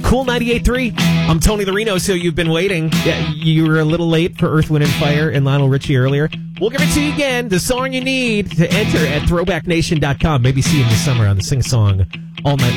Cool 98.3. I'm Tony the Reno, so you've been waiting. Yeah, you were a little late for Earth, Wind & Fire and Lionel Richie earlier. We'll give it to you again. The song you need to enter at throwbacknation.com. Maybe see you in the summer on the Sing Song all night long.